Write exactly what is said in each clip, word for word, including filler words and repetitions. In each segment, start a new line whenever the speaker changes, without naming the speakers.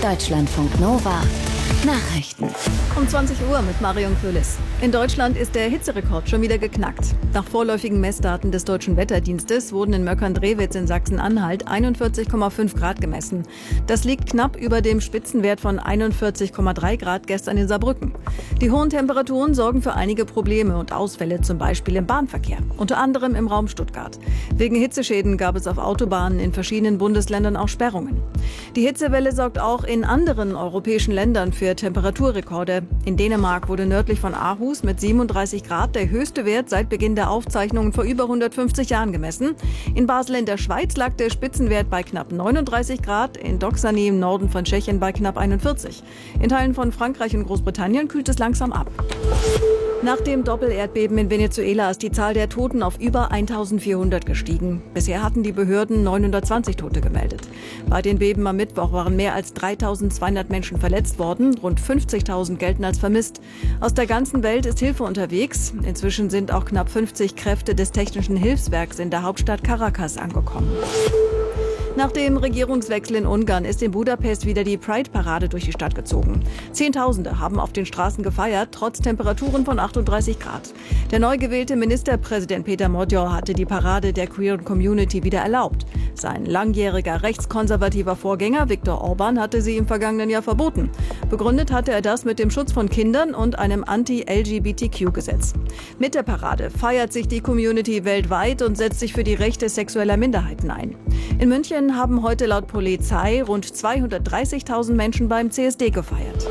Deutschlandfunk Nova Nachrichten.
Um zwanzig Uhr mit Marion Köhlis. In Deutschland ist der Hitzerekord schon wieder geknackt. Nach vorläufigen Messdaten des Deutschen Wetterdienstes wurden in Möckern-Drewitz in Sachsen-Anhalt einundvierzig Komma fünf Grad gemessen. Das liegt knapp über dem Spitzenwert von einundvierzig Komma drei Grad gestern in Saarbrücken. Die hohen Temperaturen sorgen für einige Probleme und Ausfälle, zum Beispiel im Bahnverkehr, unter anderem im Raum Stuttgart. Wegen Hitzeschäden gab es auf Autobahnen in verschiedenen Bundesländern auch Sperrungen. Die Hitzewelle sorgt auch in anderen europäischen Ländern für Temperaturrekorde. In Dänemark wurde nördlich von Aarhus mit siebenunddreißig Grad der höchste Wert seit Beginn der Aufzeichnungen vor über hundertfünfzig Jahren gemessen. In Basel in der Schweiz lag der Spitzenwert bei knapp neununddreißig Grad, in Doxany im Norden von Tschechien bei knapp einundvierzig. In Teilen von Frankreich und Großbritannien kühlt es langsam ab. Nach dem Doppelerdbeben in Venezuela ist die Zahl der Toten auf über eintausendvierhundert gestiegen. Bisher hatten die Behörden neunhundertzwanzig Tote gemeldet. Bei den Beben am Mittwoch waren mehr als dreitausendzweihundert Menschen verletzt worden, rund fünfzigtausend gelten als vermisst. Aus der ganzen Welt ist Hilfe unterwegs. Inzwischen sind auch knapp fünfzig Kräfte des Technischen Hilfswerks in der Hauptstadt Caracas angekommen. Nach dem Regierungswechsel in Ungarn ist in Budapest wieder die Pride-Parade durch die Stadt gezogen. Zehntausende haben auf den Straßen gefeiert, trotz Temperaturen von achtunddreißig Grad. Der neu gewählte Ministerpräsident Peter Magyar hatte die Parade der queeren Community wieder erlaubt. Sein langjähriger rechtskonservativer Vorgänger Viktor Orban hatte sie im vergangenen Jahr verboten. Begründet hatte er das mit dem Schutz von Kindern und einem Anti-L G B T Q-Gesetz. Mit der Parade feiert sich die Community weltweit und setzt sich für die Rechte sexueller Minderheiten ein. In München haben heute laut Polizei rund zweihundertdreißigtausend Menschen beim C S D gefeiert.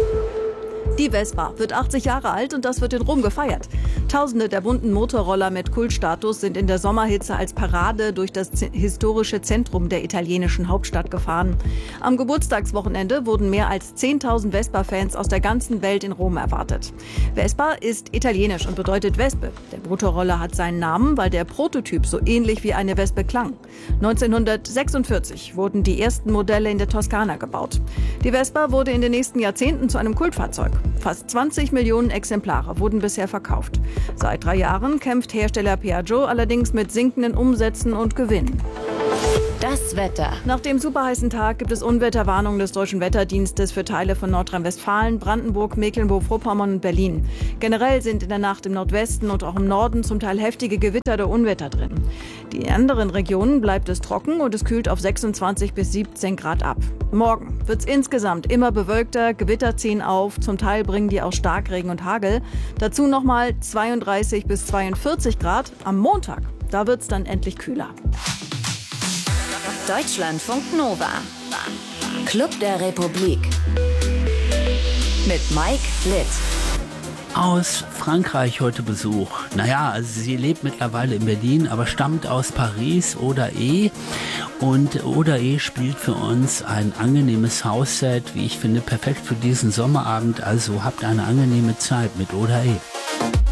Die Vespa wird achtzig Jahre alt und das wird in Rom gefeiert. Tausende der bunten Motorroller mit Kultstatus sind in der Sommerhitze als Parade durch das historische Zentrum der italienischen Hauptstadt gefahren. Am Geburtstagswochenende wurden mehr als zehntausend Vespa-Fans aus der ganzen Welt in Rom erwartet. Vespa ist italienisch und bedeutet Wespe. Der Motorroller hat seinen Namen, weil der Prototyp so ähnlich wie eine Wespe klang. neunzehnhundertsechsundvierzig wurden die ersten Modelle in der Toskana gebaut. Die Vespa wurde in den nächsten Jahrzehnten zu einem Kultfahrzeug. Fast zwanzig Millionen Exemplare wurden bisher verkauft. Seit drei Jahren kämpft Hersteller Piaggio allerdings mit sinkenden Umsätzen und Gewinnen.
Das Wetter.
Nach dem superheißen Tag gibt es Unwetterwarnungen des Deutschen Wetterdienstes für Teile von Nordrhein-Westfalen, Brandenburg, Mecklenburg-Vorpommern und Berlin. Generell sind in der Nacht im Nordwesten und auch im Norden zum Teil heftige Gewitter oder Unwetter drin. Die anderen Regionen bleibt es trocken und es kühlt auf sechsundzwanzig bis siebzehn Grad ab. Morgen wird es insgesamt immer bewölkter, Gewitter ziehen auf, zum Teil bringen die auch Starkregen und Hagel. Dazu nochmal zweiunddreißig bis zweiundvierzig Grad. Am Montag, da wird es dann endlich kühler.
Deutschlandfunk Nova. Club der Republik. Mit Mike Litt.
Aus Frankreich heute Besuch. Naja, also sie lebt mittlerweile in Berlin, aber stammt aus Paris, Oder E. Und Oder E spielt für uns ein angenehmes House-Set, wie ich finde, perfekt für diesen Sommerabend. Also habt eine angenehme Zeit mit Oder E.